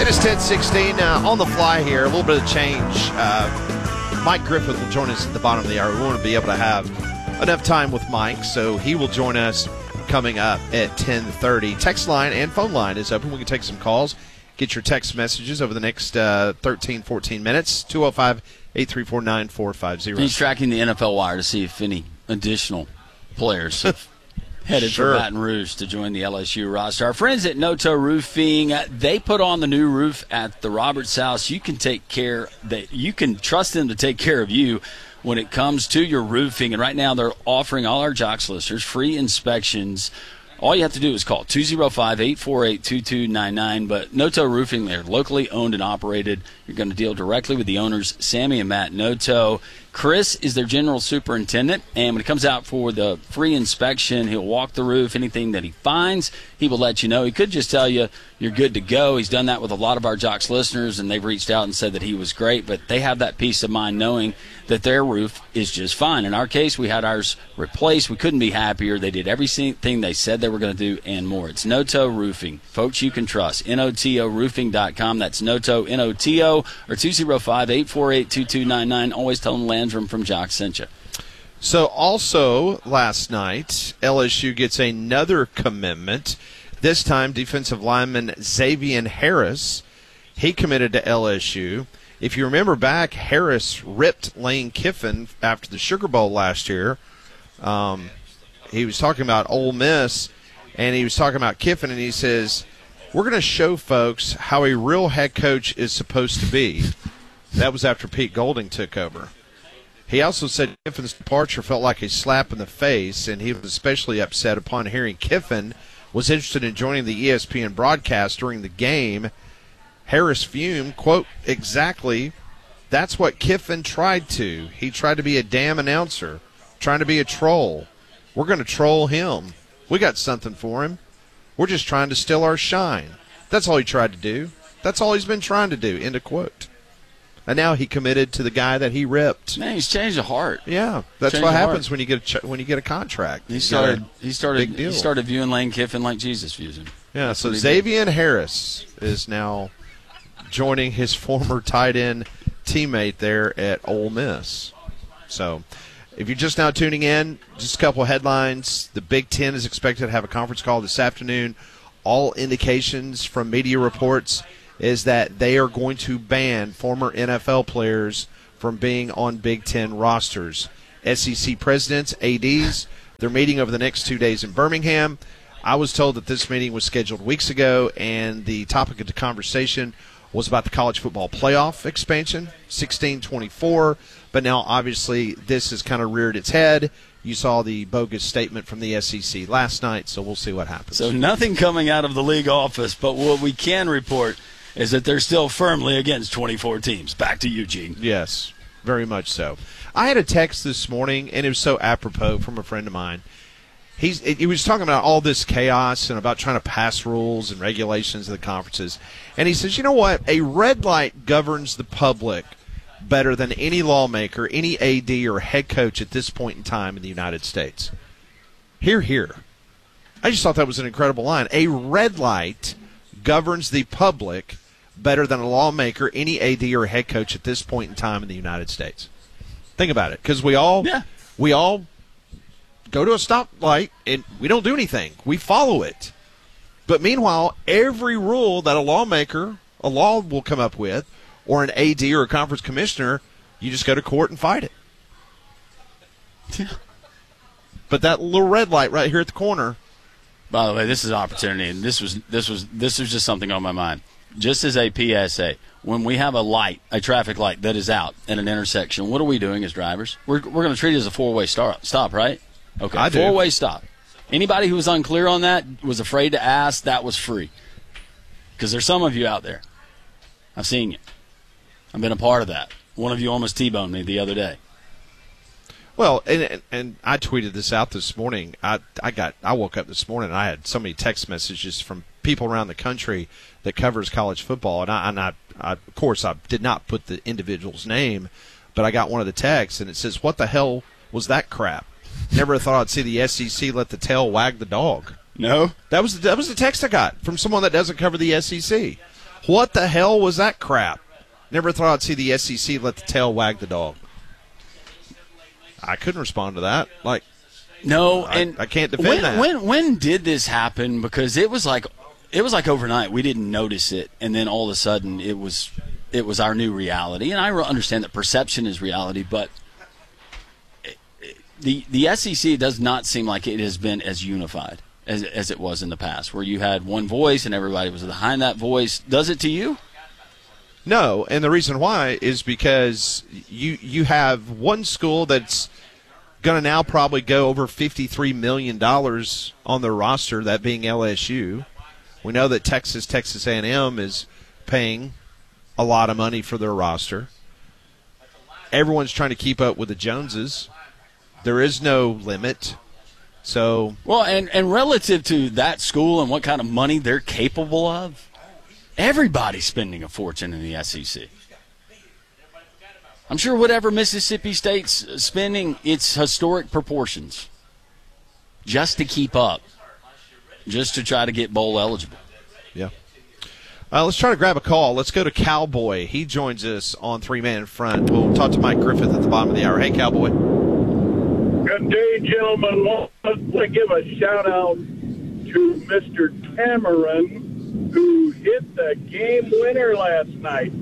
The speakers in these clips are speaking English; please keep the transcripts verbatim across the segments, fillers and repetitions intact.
It is ten sixteen uh, on the fly here. A little bit of change. Uh, Mike Griffith will join us at the bottom of the hour. We want to be able to have enough time with Mike, so he will join us coming up at ten thirty. Text line and phone line is open. We can take some calls. Get your text messages over the next uh, thirteen, fourteen minutes. two oh five, eight three four, nine four five zero. He's tracking the N F L wire to see if any additional players have headed Sure. for Baton Rouge to join the L S U roster. Our friends at Noto Roofing, they put on the new roof at the Roberts House. You can take care that you can trust them to take care of you when it comes to your roofing. And right now they're offering all our Jocks listeners free inspections. All you have to do is call two oh five, eight four eight, two two nine nine. But Noto Roofing, they're locally owned and operated. You're going to deal directly with the owners, Sammy and Matt Noto. Chris is their general superintendent, and when he comes out for the free inspection, he'll walk the roof. Anything that he finds, he will let you know. He could just tell you you're good to go. He's done that with a lot of our Jocks listeners, and they've reached out and said that he was great, but they have that peace of mind knowing that their roof is just fine. In our case, we had ours replaced. We couldn't be happier. They did everything they said they were going to do and more. It's Noto Roofing. Folks you can trust. N O T O roofing dot com. That's Noto, N O T O, or two oh five, eight four eight, two two nine nine. Always tell them Landrum from Jocks sent you. So also last night, L S U gets another commitment. This time, defensive lineman Xavier Harris. He committed to L S U. If you remember back, Harris ripped Lane Kiffin after the Sugar Bowl last year. Um, he was talking about Ole Miss, and he was talking about Kiffin, and he says, we're going to show folks how a real head coach is supposed to be. That was after Pete Golding took over. He also said Kiffin's departure felt like a slap in the face, and he was especially upset upon hearing Kiffin was interested in joining the E S P N broadcast during the game. Harris fumed, quote, exactly, that's what Kiffin tried to. He tried to be a damn announcer, trying to be a troll. We're going to troll him. We got something for him. We're just trying to steal our shine. That's all he tried to do. That's all he's been trying to do, end of quote. And now he committed to the guy that he ripped. Man, he's changed the heart. Yeah, that's Changed what the happens heart. when you get a ch- when you get a contract. He You started. got a He started. big deal. He started viewing Lane Kiffin like Jesus views him. Yeah, That's so what he Xavier Harris is now joining his former tight end teammate there at Ole Miss. So if you're just now tuning in, just a couple of headlines. The Big Ten is expected to have a conference call this afternoon. All indications from media reports is that they are going to ban former N F L players from being on Big Ten rosters. S E C presidents, A Ds, they're meeting over the next two days in Birmingham. I was told that this meeting was scheduled weeks ago, and the topic of the conversation was about the college football playoff expansion, sixteen twenty-four. But now, obviously, this has kind of reared its head. You saw the bogus statement from the S E C last night, so we'll see what happens. So nothing coming out of the league office, but what we can report is that they're still firmly against twenty-four teams. Back to Eugene. Yes, very much so. I had a text this morning, and it was so apropos from a friend of mine. He's, he was talking about all this chaos and about trying to pass rules and regulations in the conferences. And he says, you know what? A red light governs the public better than any lawmaker, any A D, or head coach at this point in time in the United States. Hear, hear. I just thought that was an incredible line. A red light governs the public better than a lawmaker, any A D, or head coach at this point in time in the United States. Think about it, because we all Yeah. we all go to a stoplight and we don't do anything. We follow it. But meanwhile, every rule that a lawmaker, a law will come up with, or an A D or a conference commissioner, you just go to court and fight it. Yeah. But that little red light right here at the corner. By the way, this is an opportunity, and this was this was this was just something on my mind. Just as a P S A, when we have a light, a traffic light that is out at an intersection, what are we doing as drivers? We're we're going to treat it as a four-way stop, stop, right? Okay, I do. Four-way stop. Anybody who was unclear on that, was afraid to ask, that was free. Because there's some of you out there. I've seen you. I've been a part of that. One of you almost T-boned me the other day. Well, and and I tweeted this out this morning. I I got I woke up this morning and I had so many text messages from people around the country that covers college football, and I and I, I of course I did not put the individual's name, but I got one of the texts and it says, "What the hell was that crap? Never thought I'd see the S E C let the tail wag the dog." No? That was that was the text I got from someone that doesn't cover the S E C. What the hell was that crap? Never thought I'd see the S E C let the tail wag the dog. I couldn't respond to that. Like, no, I, and I can't defend when, that. When when did this happen? Because it was like it was like overnight. We didn't notice it, and then all of a sudden it was it was our new reality. And I understand that perception is reality, but the the S E C does not seem like it has been as unified as as it was in the past, where you had one voice and everybody was behind that voice. Does it to you? No, and the reason why is because you you have one school that's going to now probably go over fifty-three million dollars on their roster, that being L S U. We know that Texas, Texas A and M is paying a lot of money for their roster. Everyone's trying to keep up with the Joneses. There is no limit. So well, and, and relative to that school and what kind of money they're capable of, everybody's spending a fortune in the S E C. I'm sure whatever Mississippi State's spending, it's historic proportions just to keep up, just to try to get bowl eligible. Yeah. Uh, let's try to grab a call. Let's go to Cowboy. He joins us on Three Man in Front. We'll talk to Mike Griffith at the bottom of the hour. Hey, Cowboy. Good day, gentlemen. I want to give a shout-out to Mister Cameron, who hit the game winner last night.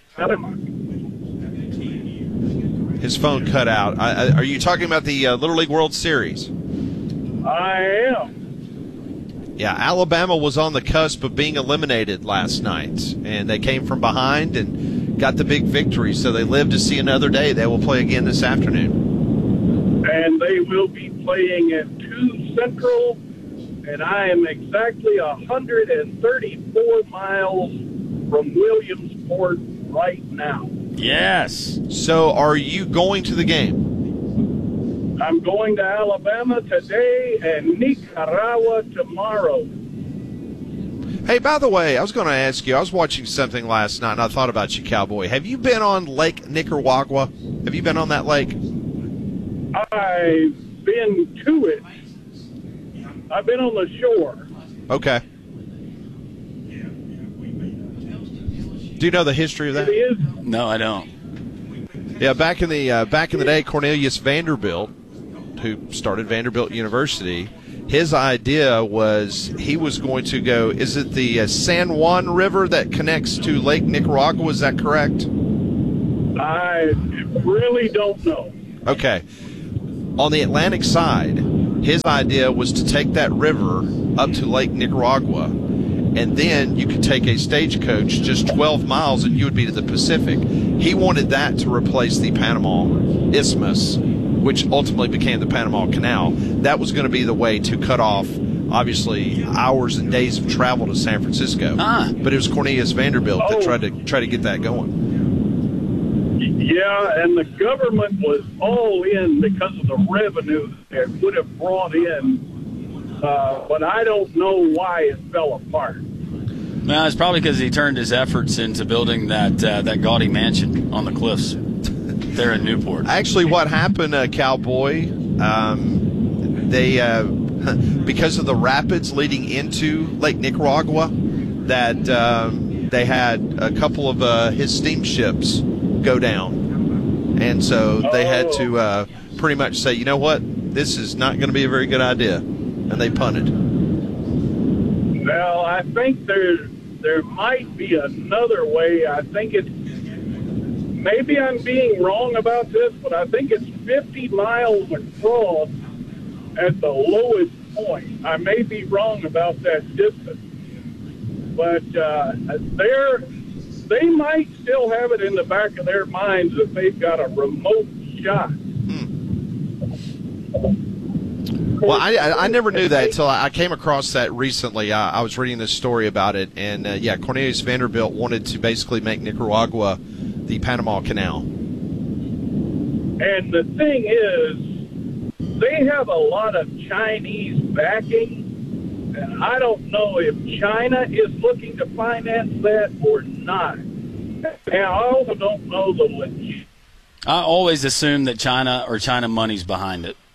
His phone cut out. I, I, are you talking about the uh, Little League World Series? I am. Yeah, Alabama was on the cusp of being eliminated last night, and they came from behind and got the big victory, so they live to see another day. They will play again this afternoon. And they will be playing at two Central, and I am exactly one hundred thirty-four miles from Williamsport right now. Yes. So are you going to the game? I'm going to Alabama today and Nicaragua tomorrow. Hey, by the way, I was going to ask you, I was watching something last night, and I thought about you, Cowboy. Have you been on Lake Nicaragua? Have you been on that lake? I've been to it. I've been on the shore. Okay. Do you know the history of that? It is. No, I don't. Yeah, back in the uh, back in the day, Cornelius Vanderbilt, who started Vanderbilt University, his idea was he was going to go. Is it the uh, San Juan River that connects to Lake Nicaragua? Is that correct? I really don't know. Okay. On the Atlantic side, his idea was to take that river up to Lake Nicaragua, and then you could take a stagecoach just twelve miles and you would be to the Pacific. He wanted that to replace the Panama Isthmus, which ultimately became the Panama Canal. That was going to be the way to cut off, obviously, hours and days of travel to San Francisco. Ah. But it was Cornelius Vanderbilt Oh. that tried to try to get that going. Yeah, and the government was all in because of the revenue it would have brought in, uh, but I don't know why it fell apart. Well, it's probably because he turned his efforts into building that uh, that gaudy mansion on the cliffs there in Newport. Actually, what happened, uh, Cowboy, um, they uh, because of the rapids leading into Lake Nicaragua, that um, they had a couple of uh, his steamships go down, and so they had to uh, pretty much say, you know what, this is not going to be a very good idea, and they punted. Well, I think there there might be another way. I think it's, maybe I'm being wrong about this, but I think it's fifty miles across at the lowest point. I may be wrong about that distance, but uh, they're, they might still have it in the back of their minds that they've got a remote shot. Well, I, I, I never knew that until I came across that recently. I, I was reading this story about it, and uh, yeah, Cornelius Vanderbilt wanted to basically make Nicaragua the Panama Canal. And the thing is, they have a lot of Chinese backing, and I don't know if China is looking to finance that or not. And I also don't know the legit. I always assume that China or China money's behind it.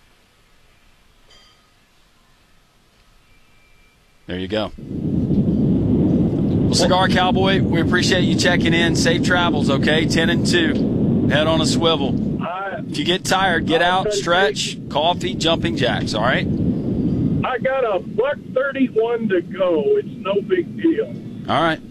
There you go. Well, Cigar Cowboy, we appreciate you checking in. Safe travels, okay? ten and two. Head on a swivel. I, If you get tired, get I'll out, touch stretch, base. coffee, jumping jacks, all right? I got a buck thirty-one to go. It's no big deal. All right.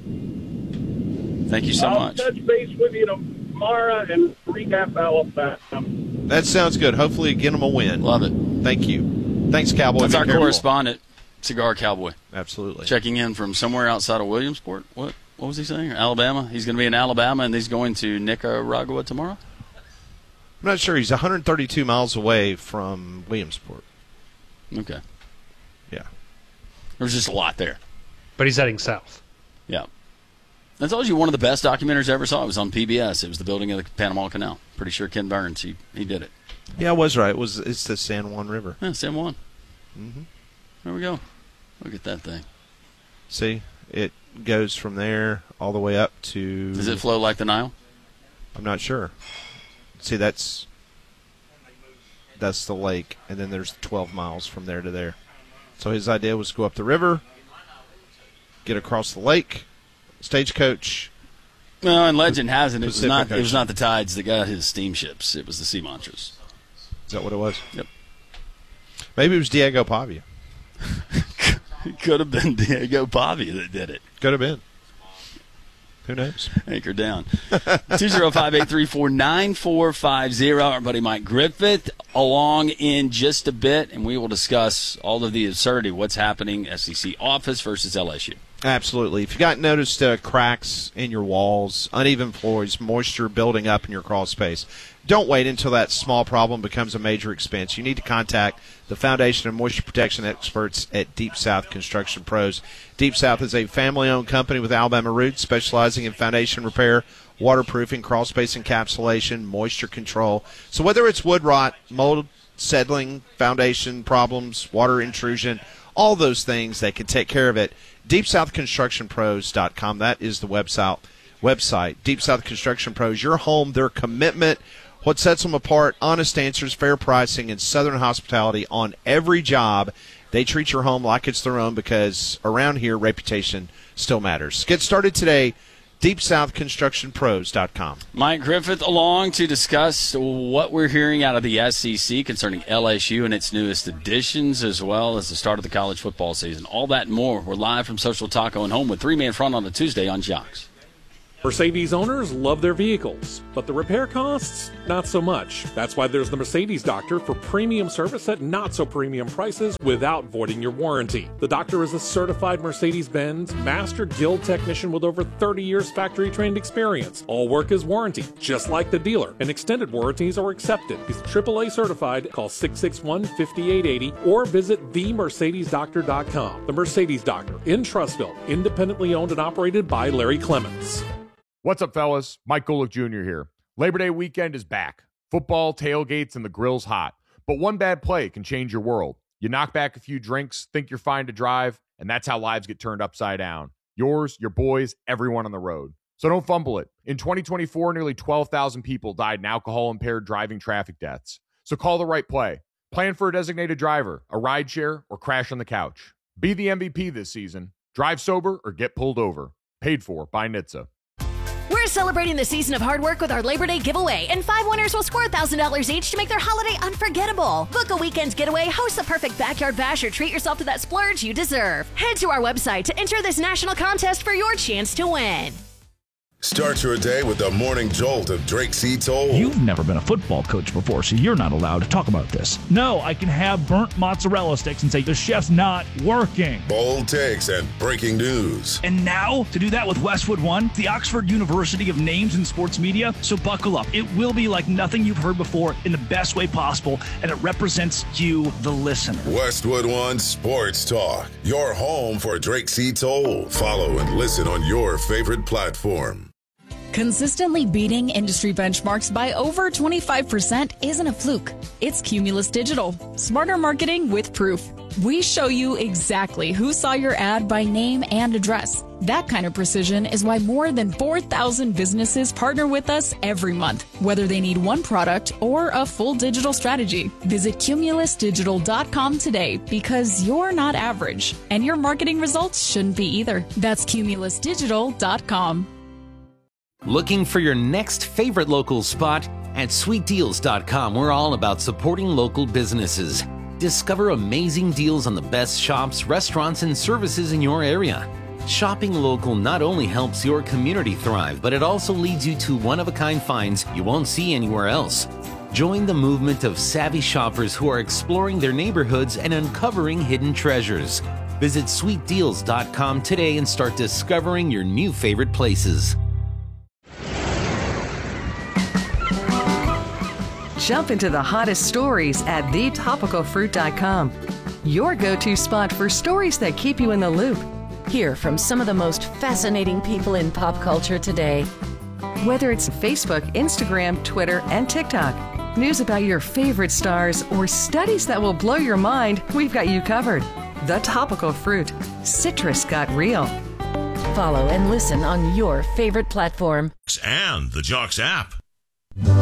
Thank you so I'll much. touch base with you tomorrow and recap Alabama. That sounds good. Hopefully, get them a win. Love it. Thank you. Thanks, Cowboy. That's Be our careful. correspondent, Cigar Cowboy, Absolutely. checking in from somewhere outside of Williamsport. What What was he saying? Alabama. He's going to be in Alabama, and he's going to Nicaragua tomorrow? I'm not sure. He's one hundred thirty-two miles away from Williamsport. Okay. Yeah. There's just a lot there. But he's heading south. Yeah. I told you one of the best documentaries I ever saw. It was on P B S. It was the building of the Panama Canal. Pretty sure Ken Burns, he, he did it. Yeah, I was right. It was it's the San Juan River. Yeah, San Juan. Mm-hmm. There we go. Look at that thing. See, it goes from there all the way up to. Does it flow like the Nile? I'm not sure. See, that's that's the lake, and then there's twelve miles from there to there. So his idea was to go up the river, get across the lake, stagecoach. Well, and legend has it, it was Pacific not it was Ocean. not the tides that got his steamships. It was the sea monsters. Is that what it was? Yep. Maybe it was Diego Pavia. It could have been Diego Pavia that did it. Could have been. Who knows? Anchor down. two oh five, eight three four, nine four five zero. Our buddy Mike Griffith along in just a bit, and we will discuss all of the absurdity, what's happening, S E C office versus L S U. Absolutely. If you got noticed uh, cracks in your walls, uneven floors, moisture building up in your crawl space, don't wait until that small problem becomes a major expense. You need to contact the Foundation of Moisture Protection experts at Deep South Construction Pros. Deep South is a family-owned company with Alabama roots specializing in foundation repair, waterproofing, crawl space encapsulation, moisture control. So whether it's wood rot, mold, settling, foundation problems, water intrusion, all those things, they can take care of it. deep south construction pros dot com. That is the website. Website. Deep South Construction Pros, your home, their commitment, what sets them apart, honest answers, fair pricing, and Southern hospitality on every job. They treat your home like it's their own because around here, reputation still matters. Get started today, deep south construction pros dot com. Mike Griffith along to discuss what we're hearing out of the S E C concerning L S U and its newest additions, as well as the start of the college football season. All that and more. We're live from Social Taco and Home with Three Man Front on a Tuesday on Jocks. Mercedes owners love their vehicles, but the repair costs, not so much. That's why there's the Mercedes Doctor for premium service at not so premium prices without voiding your warranty. The Doctor is a certified Mercedes-Benz Master Guild technician with over thirty years factory trained experience. All work is warranted, just like the dealer, and extended warranties are accepted. He's triple A certified. Call six six one, five eight eight zero or visit the mercedes doctor dot com. The Mercedes Doctor in Trussville, independently owned and operated by Larry Clements. What's up, fellas? Mike Golick Junior here. Labor Day weekend is back. Football, tailgates, and the grill's hot. But one bad play can change your world. You knock back a few drinks, think you're fine to drive, and that's how lives get turned upside down. Yours, your boys, everyone on the road. So don't fumble it. In twenty twenty-four, nearly twelve thousand people died in alcohol-impaired driving traffic deaths. So call the right play. Plan for a designated driver, a rideshare, or crash on the couch. Be the M V P this season. Drive sober or get pulled over. Paid for by N H T S A. We're celebrating the season of hard work with our Labor Day giveaway, and five winners will score one thousand dollars each to make their holiday unforgettable. Book a weekend getaway, host the perfect backyard bash, or treat yourself to that splurge you deserve. Head to our website to enter this national contest for your chance to win. Start your day with the morning jolt of Drake C. Toll. You've never been a football coach before, so you're not allowed to talk about this. No, I can have burnt mozzarella sticks and say the chef's not working. Bold takes and breaking news. And now, to do that with Westwood One, the Oxford University of Names in Sports Media. So buckle up. It will be like nothing you've heard before in the best way possible, and it represents you, the listener. Westwood One Sports Talk, your home for Drake C. Toll. Follow and listen on your favorite platform. Consistently beating industry benchmarks by over twenty-five percent isn't a fluke. It's Cumulus Digital. Smarter marketing with proof. We show you exactly who saw your ad by name and address. That kind of precision is why more than four thousand businesses partner with us every month, whether they need one product or a full digital strategy. Visit cumulus digital dot com today because you're not average, and your marketing results shouldn't be either. That's cumulus digital dot com. Looking for your next favorite local spot? At sweet deals dot com, we're all about supporting local businesses. Discover amazing deals on the best shops, restaurants, and services in your area. Shopping local not only helps your community thrive, but it also leads you to one-of-a-kind finds you won't see anywhere else. Join the movement of savvy shoppers who are exploring their neighborhoods and uncovering hidden treasures. Visit sweet deals dot com today and start discovering your new favorite places. Jump into the hottest stories at the topical fruit dot com. Your go-to spot for stories that keep you in the loop. Hear from some of the most fascinating people in pop culture today. Whether it's Facebook, Instagram, Twitter, and TikTok, news about your favorite stars, or studies that will blow your mind, we've got you covered. The Topical Fruit. Citrus got real. Follow and listen on your favorite platform. And the Jocks app.